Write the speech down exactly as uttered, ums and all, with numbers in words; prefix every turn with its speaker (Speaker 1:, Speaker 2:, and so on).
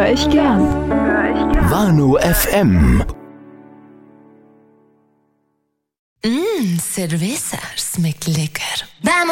Speaker 1: Höre ich gern.
Speaker 2: Wano F M.
Speaker 3: Mmm, cerveza schmeckt lecker. Vamos!